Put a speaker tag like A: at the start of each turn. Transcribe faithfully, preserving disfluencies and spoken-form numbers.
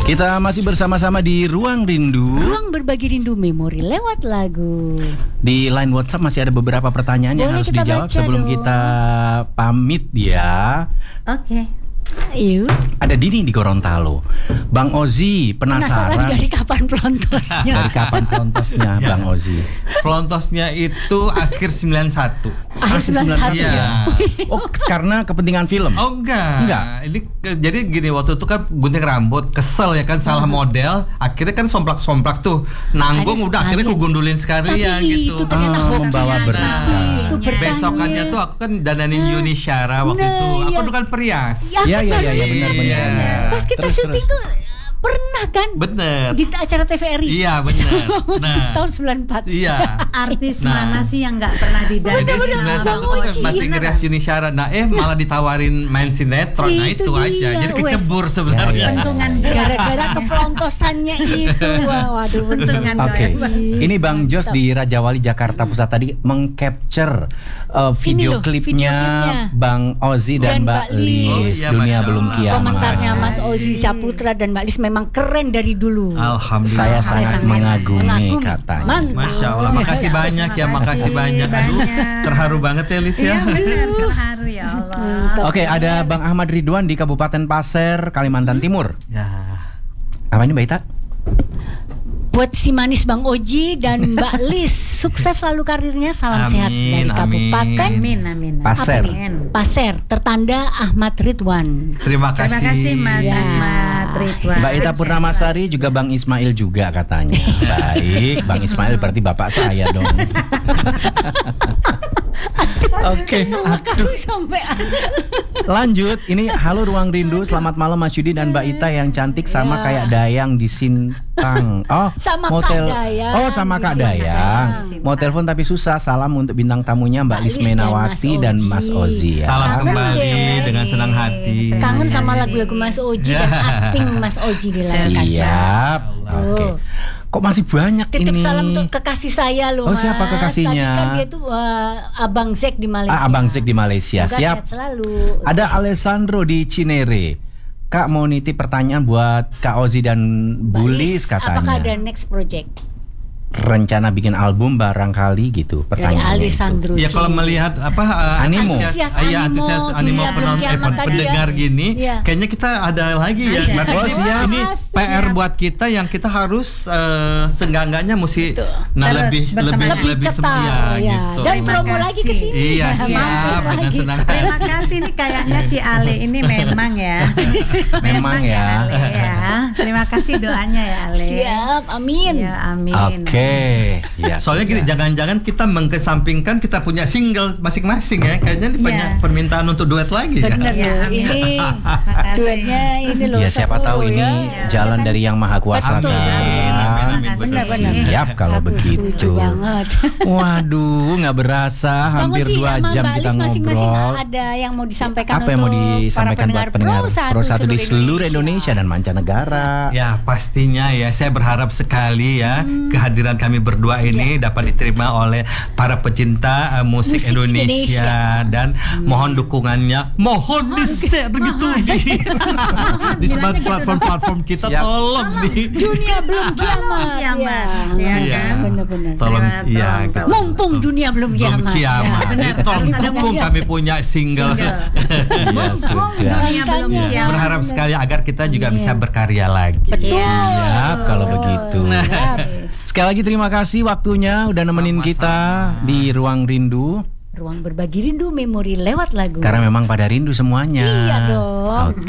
A: Kita masih bersama-sama di Ruang Rindu.
B: Ruang berbagi rindu memori lewat lagu.
A: Di line WhatsApp masih ada beberapa pertanyaan yang
B: Boleh
A: harus
B: kita
A: dijawab
B: baca
A: sebelum
B: dong.
A: kita pamit ya.
C: Oke.
B: Yuk.
A: Ada Dini di Gorontalo. Bang Ozi penasaran,
B: Penasaran dari kapan pelontosnya?
A: dari kapan pelontosnya Bang Ozi?
D: Pelontosnya itu akhir sembilan satu.
B: Akhir sembilan puluh satu
D: Iya.
B: ya.
A: Oh, karena kepentingan film.
D: Oh enggak.
A: Enggak.
D: Ini ke- jadi gini, waktu itu kan gunting rambut, kesel ya kan, salah model, akhirnya kan somplak-somplak tuh. Nanggung
B: Ada
D: udah akhirnya
B: sekalian.
D: aku gundulin sekalian
B: Tapi
D: gitu.
B: itu ternyata
A: Ah,
B: hoax
A: membawa
B: yang
A: berkah.
B: di situ bertanya.
D: Besokannya tuh aku kan dananin Yuni Syara waktu
B: Nah,
D: itu. Aku
B: iya.
D: tuh kan perias.
B: Ya,
A: Iya iya iya
B: benar.
A: benar benar.
D: Iya.
A: benar.
B: Pas kita
A: Terus,
B: syuting
A: terus.
B: tuh pernah kan
D: Bener.
B: di acara T V R I.
D: Iya, bener.
B: Sama Uci
D: Nah.
B: tahun sembilan puluh empat.
D: Iya.
C: Artis
D: Nah.
C: mana sih yang nggak pernah didanai?
D: Jadi
B: Bener-bener
D: sembilan
B: Bang
D: satu kan
B: Uci.
D: masih ngerias Yuni Syara. Nah eh malah ditawarin main sinetron. Nah
B: Itu
D: itu aja.
B: dia,
D: Jadi kecebur
A: Ya,
D: sebenarnya.
A: ya.
C: Pentungan
B: Gara-gara kepelontosannya itu. Wah, waduh
C: Pentungan
B: bener.
A: Oke,
C: goyang.
A: ini Bang Jos di Raja Wali Jakarta Pusat tadi mengcapture uh, video
B: loh,
A: klipnya
B: video klipnya.
A: Bang Ozi dan,
B: Dan
A: Mbak
B: Mbak Lis.
A: Lis.
D: Oh, iya,
A: Dunia
D: Masya
A: belum
D: Allah.
A: kiamat.
B: Komentarnya Mas Ozi Saputra dan Mbak Lis memang keren dari dulu.
D: Alhamdulillah.
A: Saya
B: Saya
A: sangat
B: sangat
A: mengagumi,
B: mengagumi.
A: katanya.
B: Mantap.
D: Masya Allah, makasih banyak ya, makasih banyak. Aduh,
C: banyak.
D: terharu banget ya Lis
C: Iya
D: ya.
C: benar, terharu ya Allah.
B: Mantap.
A: Oke, ada Bang Ahmad Ridwan di Kabupaten Pasir, Kalimantan Timur.
D: Ya.
A: Apa ini Mbak Ita?
B: Buat si manis Bang Oji dan Mbak Lis, sukses selalu karirnya. Salam
D: Amin,
B: sehat dari
D: amin.
B: Kabupaten
C: Amin amin.
A: Pasir.
C: Amin.
B: Pasir, tertanda Ahmad Ridwan.
D: Terima kasih.
C: Terima kasih Mas
B: Ya.
C: Ahmad Ridwan.
A: Mbak Ita Purnamasari juga Bang Ismail juga katanya. Baik, Bang Ismail berarti bapak saya dong. Oke,
B: Kesel kali sampai
A: lanjut. Ini halo Ruang Rindu, selamat malam Mas Yudi dan Mbak Ita yang cantik sama
B: Ya.
A: kayak Dayang di Sintang. Oh,
B: Sama
A: mau
B: Kak
A: tel-
B: Dayang
A: Oh, sama
B: di
A: Kak
B: Sintang.
A: Dayang.
C: Sintang.
A: Mau telepon tapi susah. Salam untuk bintang tamunya Mbak
B: Mbak
A: Lis
B: Lis dan
A: Menawati
B: Mas
A: dan
B: Oji.
A: Mas Ozi ya.
D: Salam
B: Kangen
D: kembali
B: deh.
D: dengan senang hati.
B: kangen sama lagu-lagu Mas Oji dan akting Mas Oji di layar kaca.
A: Siap. Oke.
B: Tuh.
A: Kok masih banyak
B: Titip
A: ini?
B: salam untuk kekasih saya loh
A: Oh,
B: Mas.
A: siapa kekasihnya?
B: Tadi kan dia tuh uh, Abang Zek di Malaysia.
A: Ah, Abang Zek di Malaysia.
B: Semoga
A: Siap.
B: sehat selalu.
A: Ada Alessandro di Cinere. Kak mau nitip pertanyaan buat Kak Ozi dan
B: Mbak
A: Bulis
B: Lis,
A: katanya.
B: apakah ada next project
A: Rencana bikin album barangkali gitu
B: dari
A: pertanyaannya
B: Alessandro?
D: Ya kalau
B: Cinere?
D: melihat apa uh,
A: Animo.
B: Antusias
D: ah, iya,
B: animo,
D: antusias
B: dunia
D: animo
B: belum
D: penonton eh,
B: kiamat tadi
D: pendengar
B: ya.
D: gini,
B: Iya.
D: kayaknya kita ada lagi ya.
C: Ada.
D: Berarti
A: Oh,
D: ini-
A: siap.
D: ini P R buat kita yang kita harus uh, seenggak-enggaknya mesti
B: Betul.
D: nah
C: Terus
D: lebih
C: bersama-
D: lebih
B: lebih
D: lebih
B: cetar
D: sem- ya,
B: ya.
D: gitu.
B: Dan
C: Terima
B: promo lagi ke
C: kasih.
B: sini.
D: Iya,
B: Mampir
D: siap, dengan
B: lagi.
D: senang
C: Terima kasih nih kayaknya si Ale ini memang ya.
A: Memang ya.
C: Ale ya. Terima kasih doanya ya Ale.
B: Siap, amin.
C: Ya amin.
A: Oke. Ya,
D: Soalnya gini,
A: sudah.
D: jangan-jangan kita mengkesampingkan kita punya single masing-masing ya. Kayaknya ini
C: Iya.
D: banyak permintaan untuk duet lagi ya.
B: Bener
C: Ya,
B: loh,
C: amin.
B: ini
C: Makasih.
B: duetnya ini loh.
A: Ya siapa
B: seru
A: tahu ini
B: ya.
A: jalan
B: Ya kan?
A: dari Yang Maha Kuasa
B: Betul,
A: kan.
B: betul.
D: Amin, amin, amin.
B: Benar-benar.
A: Siap kalau
B: Aku
A: begitu.
B: setuju banget.
A: Waduh, nggak berasa
B: Bang
A: hampir
B: Oji,
A: dua
B: sama
A: jam
B: Mbak
A: kita
B: Lis masing-masing
A: ngobrol.
B: ada yang mau disampaikan
A: Apa yang mau
B: untuk
A: disampaikan
B: para
A: buat pendengar
B: Pro
A: Pro satu di seluruh Indonesia dan mancanegara?
D: Ya pastinya ya, saya berharap sekali ya
B: Hmm.
D: kehadiran kami berdua ini dapat diterima oleh para pecinta uh, musik,
B: Musik
D: Indonesia,
B: Indonesia.
D: dan mohon dukungannya, mohon di share gitu di di semua platform-platform kita.
A: Siap.
D: Tolong di
B: Dunia belum kiamat.
C: Kiamat,
B: Ya,
C: ya
D: Iya.
C: kan?
B: benar-benar.
D: tolong
C: Tolong,
D: ya
C: tolong,
D: gitu.
C: tolong.
B: Mumpung dunia belum
D: Belum
B: kiamat.
D: kiamat.
B: Ya,
D: Jadi tolong
C: Harus ada
D: dukung
B: biasa.
D: kami punya single.
A: Ya
C: Mumpung
A: sudah.
C: dunia belum
B: Makanya.
C: kiamat.
D: Berharap sekali agar kita juga
B: Iya.
D: bisa berkarya lagi.
B: Betul.
A: Siap kalau begitu.
B: Siap.
A: Sekali lagi terima kasasi waktunya udah nemenin
D: Sama-sama.
A: kita di Ruang Rindu.
B: Ruang berbagi rindu memori lewat lagu.
A: Karena memang pada rindu semuanya.
B: Iya dong.
A: Oke.